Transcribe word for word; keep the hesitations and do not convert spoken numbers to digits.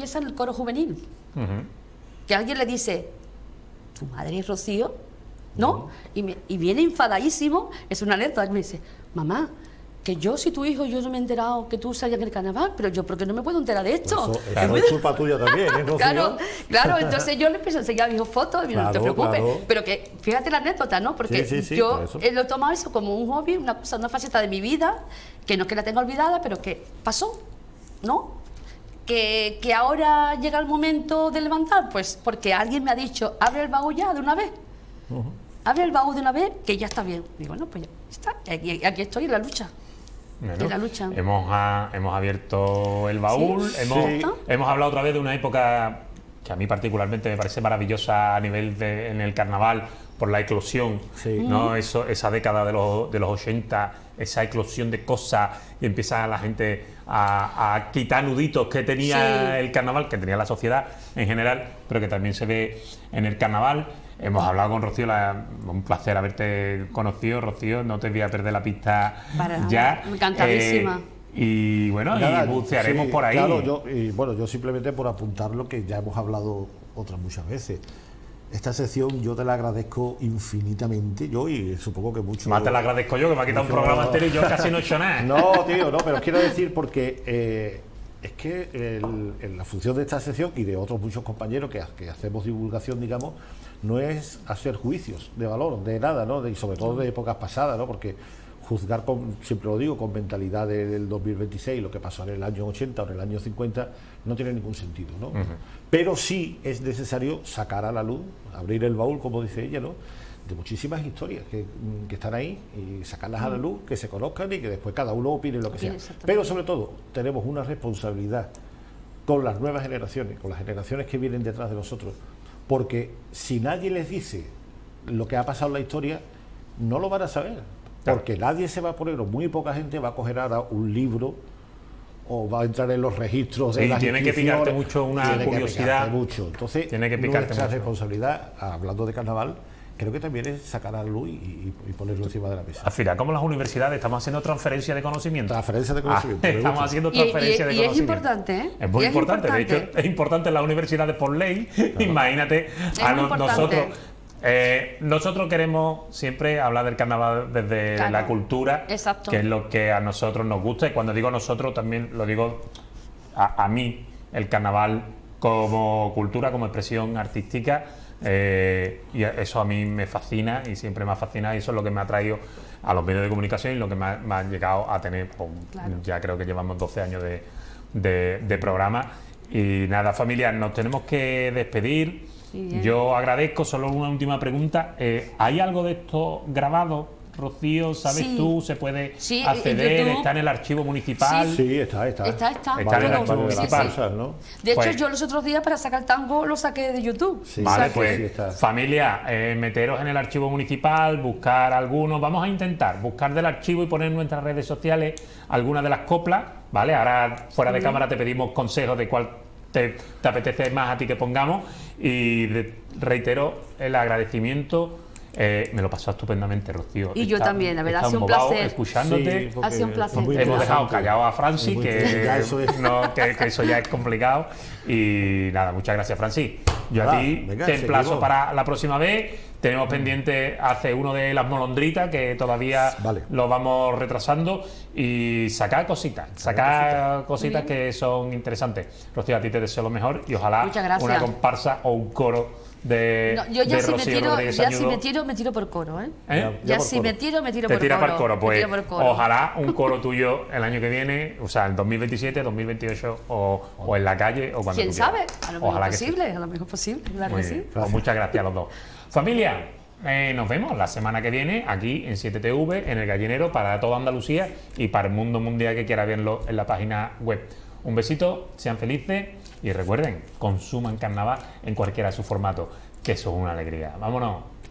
empieza el coro juvenil. Uh-huh. Que alguien le dice, ¿tu madre es Rocío? ¿No? Uh-huh. y, me, y viene enfadadísimo, es una anécdota, que me dice, mamá, que yo, si tu hijo, yo no me he enterado que tú salías en el carnaval, pero yo, ¿por qué no me puedo enterar de esto? Eso, claro, es culpa tuya también, ¿eh, Rocío? Claro, claro, entonces yo le empecé a enseñar a mi hijo fotos, y claro, no te preocupes, claro. Pero que, fíjate la anécdota, ¿no? Porque sí, sí, sí, yo eh, lo he tomado eso como un hobby, una cosa, una faceta de mi vida, que no es que la tenga olvidada, pero que pasó, ¿no? Que, que ahora llega el momento de levantar, pues porque alguien me ha dicho, abre el baúl ya de una vez. Uh-huh. Abre el baúl de una vez, que ya está bien. Digo, bueno, pues ya está, aquí, aquí estoy en la lucha. Bueno, en la lucha. Hemos, a, hemos abierto el baúl, sí, hemos, sí. hemos hablado otra vez de una época que a mí particularmente me parece maravillosa a nivel de, en el carnaval, por la eclosión, sí. ¿no? Eso, esa década de los, de los ochenta, esa eclosión de cosas, y empieza la gente a, a quitar nuditos que tenía sí. el carnaval, que tenía la sociedad en general, pero que también se ve en el carnaval. Hemos hablado con Rocío, la, un placer haberte conocido, Rocío, no te voy a perder la pista Para, ya. Encantadísima. Eh, y bueno, Nada, y bucearemos sí, por ahí. Claro, yo, y bueno, yo simplemente por apuntar lo que ya hemos hablado otras muchas veces. Esta sección yo te la agradezco infinitamente, yo y supongo que mucho... Más te la agradezco yo, que me ha quitado un programa entero y yo casi no he hecho nada. No, tío, no, pero quiero decir porque... Eh, es que el, el, la función de esta sección y de otros muchos compañeros que, que hacemos divulgación, digamos, no es hacer juicios de valor, de nada, ¿no? De, y sobre todo de épocas pasadas, ¿no? Porque juzgar, con, siempre lo digo, con mentalidad del dos mil veintiséis, lo que pasó en el año ochenta o en el año cincuenta, no tiene ningún sentido, ¿no? Uh-huh. Pero sí es necesario sacar a la luz, abrir el baúl, como dice ella, ¿no? De muchísimas historias que, que están ahí y sacarlas a la luz, que se conozcan y que después cada uno opine lo que sea. Pero sobre todo tenemos una responsabilidad con las nuevas generaciones, con las generaciones que vienen detrás de nosotros, porque si nadie les dice lo que ha pasado en la historia, no lo van a saber, porque nadie se va a poner, o muy poca gente va a coger ahora un libro o va a entrar en los registros de sí, las tiene que picarte mucho una tiene curiosidad que mucho. Entonces tiene que picarte nuestra mucho. responsabilidad, hablando de carnaval, creo que también es sacar a la luz y, y, y ponerlo encima de la mesa. Al final, como las universidades, estamos haciendo transferencia de conocimiento. Transferencia de conocimiento. Ah, estamos haciendo transferencia y, y, de y conocimiento. Y es importante, ¿eh? Es muy y importante. Es importante. De hecho, es importante en las universidades por ley. Claro. Imagínate, es a no, nosotros... Eh, nosotros queremos siempre hablar del carnaval desde claro. la cultura, Exacto. que es lo que a nosotros nos gusta. Y cuando digo nosotros, también lo digo a, a mí, el carnaval como cultura, como expresión artística. Eh, y eso a mí me fascina y siempre me ha fascinado, y eso es lo que me ha traído a los medios de comunicación y lo que me ha, me ha llegado a tener, pues, claro. ya creo que llevamos doce años de, de, de programa. Y nada, familia, nos tenemos que despedir. Sí, yo agradezco, solo una última pregunta, eh, ¿hay algo de esto grabado? Rocío, ¿sabes sí. tú? ¿Se puede sí, acceder? ¿Está en el archivo municipal? Sí, sí está, está. Está, está. Está en el archivo municipal. Sí, sí. ¿no? De hecho, pues, yo los otros días para sacar el tango lo saqué de YouTube. Sí, vale, o sea, pues sí está. Familia, eh, meteros en el archivo municipal, buscar algunos, vamos a intentar buscar del archivo y poner en nuestras redes sociales algunas de las coplas, ¿vale? Ahora fuera de sí. cámara te pedimos consejos de cuál te, te apetece más a ti que pongamos, y de, reitero el agradecimiento. Eh, me lo pasó estupendamente, Rocío. Y yo está, también, la verdad, ha sido un embobado placer. Escuchándote. Sí, ha sido un placer. Hemos dejado callado a Franci, que, ya eso es. no, que, que eso ya es complicado. Y nada, muchas gracias, Franci. Yo ah, a ti venga, te emplazo seguimos. Para la próxima vez. Tenemos mm. pendiente hacer uno de las molondritas, que todavía vale. lo vamos retrasando, y sacar cositas, sacar cositas que son interesantes. Rocío, a ti te deseo lo mejor y ojalá una comparsa o un coro de, no, yo ya de si Rocío me tiro, Rodríguez ya Añudo. si me tiro, me tiro por coro, ¿eh? ¿Eh? Ya, ya si me tiro, me tiro Te por tira coro. Para el coro, pues por coro. Ojalá un coro tuyo el año que viene, o sea, en dos mil veintisiete, dos mil veintiocho, o, o en la calle, o cuando ¿Quién tú sabe? quieras. A lo mejor Ojalá posible, que sí. a lo mejor posible, claro Muy que bien. sí. Pues muchas gracias a los dos. Familia, eh, nos vemos la semana que viene aquí en siete T V, en El Gallinero, para toda Andalucía y para el mundo mundial que quiera verlo en la página web. Un besito, sean felices y recuerden, consuman carnaval en cualquiera de sus formatos, que eso es una alegría. Vámonos.